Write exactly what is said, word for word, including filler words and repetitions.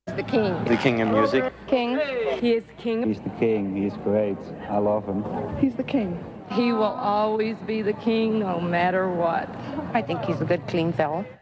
The king. The king of music. King. He is king. He's the king. He's great. I love him. He's the king. He will always be the king no matter what. I think he's a good, clean fellow.